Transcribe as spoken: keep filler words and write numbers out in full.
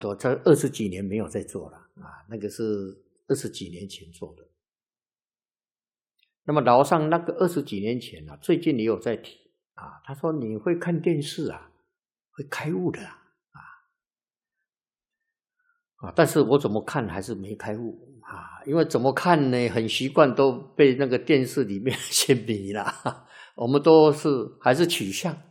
都这二十几年没有在做了啊，那个是二十几年前做的。那么老上那个二十几年前啊，最近也有在提啊，他说你会看电视啊，会开悟的啊。啊，但是我怎么看还是没开悟啊，因为怎么看呢，很习惯都被那个电视里面先迷了，我们都是还是取向。